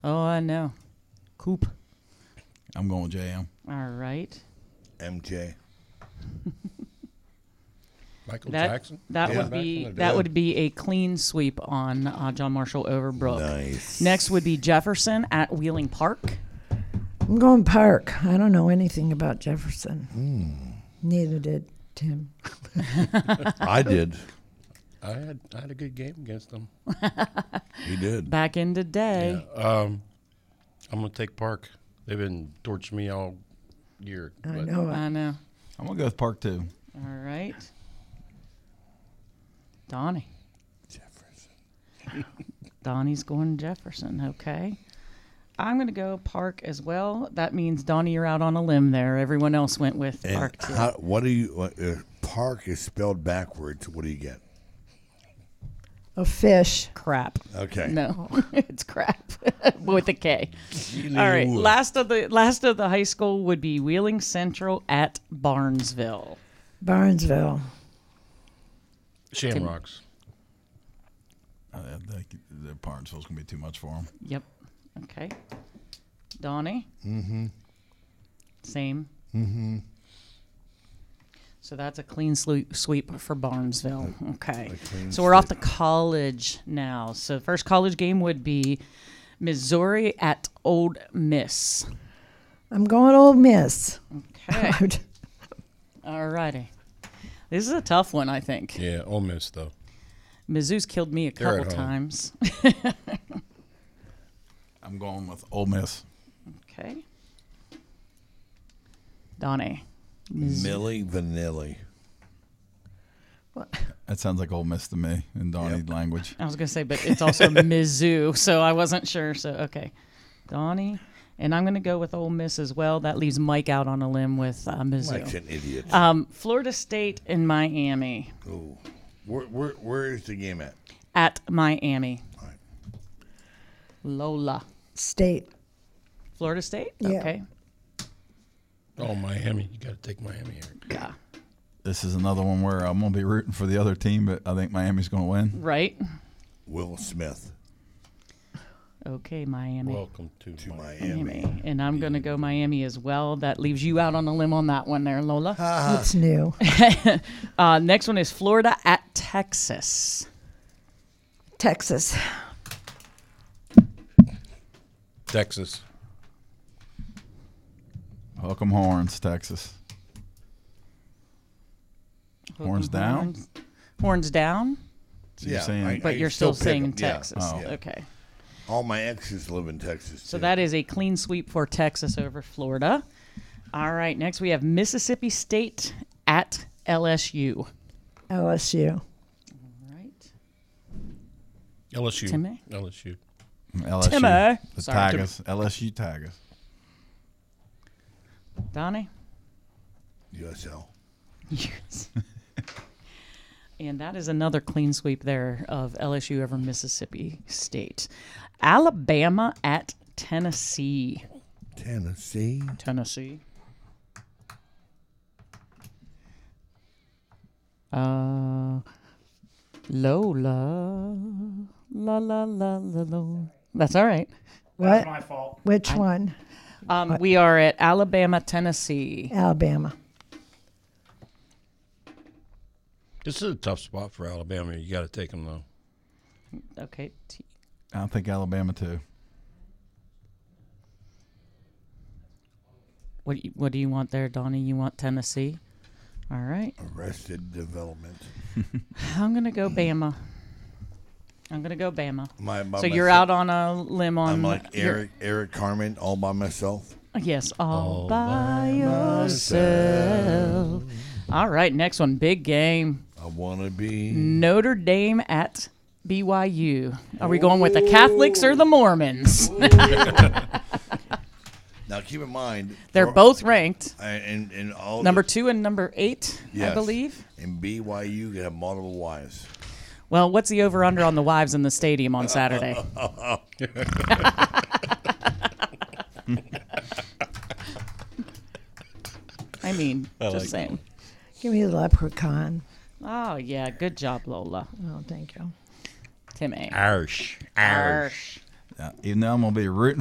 Oh, I know. Coop. I'm going with JM. All right. MJ. Michael Jackson. That Yeah. would be a clean sweep on John Marshall Overbrook. Nice. Next would be Jefferson at Wheeling Park. I'm going Park. I don't know anything about Jefferson. Neither did Tim. I did. I had a good game against them. He did. Back in the day. I'm gonna take Park. They've been torching me all year. I but know it. I know. I'm going to go with Park, too. All right. Donnie. Jefferson. Donnie's going Jefferson. Okay. I'm going to go Park as well. That means, Donnie, you're out on a limb there. Everyone else went with And Park, too. what do you? Park is spelled backwards. What do you get? A fish. Crap. Okay. No, it's crap with a K. All right. Last of the high school would be Wheeling Central at Barnesville. Barnesville. Shamrocks. The Barnesville's going to be too much for them. Yep. Okay. Donnie? Mm-hmm. Same. Mm-hmm. So that's a clean sweep for Barnesville. Okay. So we're off to college now. So first college game would be Missouri at Ole Miss. I'm going Ole Miss. Okay. All righty. This is a tough one, I think. Yeah, Ole Miss though. Mizzou's killed me a They're couple at home. times. I'm going with Ole Miss. Okay. Donnie. Millie Vanilli. That sounds like Ole Miss to me in Donnie language. I was going to say, but it's also Mizzou, so I wasn't sure. So, okay. Donnie. And I'm going to go with Ole Miss as well. That leaves Mike out on a limb with Mizzou. Mike's an idiot. Florida State and Miami. Ooh. Where is the game at? At Miami. All right. Lola. State. Florida State? Yeah. Okay. Oh, Miami. You got to take Miami here. Yeah. This is another one where I'm going to be rooting for the other team, but I think Miami's going to win. Right. Will Smith. Okay, Miami. Welcome to Miami. And I'm going to go Miami as well. That leaves you out on a limb on that one there, Lola. It's new. Next one is Florida at Texas. Texas. Texas. Welcome Horns, Texas. Horns down? Horns down? So you're saying, But you're still saying pick 'em. Yeah, Texas. yeah. Okay. All my exes live in Texas. So too. that is a clean sweep for Texas over Florida. All right. Next we have Mississippi State at LSU. LSU. All right. LSU. Timmy? LSU. LSU. Timmy. The Sorry. Tigers. LSU Tigers. Donnie? USL. Yes. And that is another clean sweep there of LSU over Mississippi State. Alabama at Tennessee. Tennessee. Tennessee. Lola. La la la la la. That's all right. What? My fault. Which one? We are at Alabama, Tennessee. Alabama. This is a tough spot for Alabama. You got to take them though. Okay. I think Alabama, too. What do you want there, Donnie? You want Tennessee? All right. Arrested Development. I'm going to go Bama. So you're myself. out on a limb on... I'm like you're- Eric Carmen all by myself. Yes, all by yourself. All right, next one. Big game. I want to be. Notre Dame at BYU. Are we going with the Catholics or the Mormons? Now keep in mind. They're both ranked. And all Number 2 and number 8, I Yes. believe. In BYU, you have multiple wives. Well, what's the over-under on the wives in the stadium on Saturday? I mean, just saying. Give me the leprechaun. Oh, yeah. Good job, Lola. Oh, thank you. Timmy. Arsh. Arsh. even though I'm gonna be rooting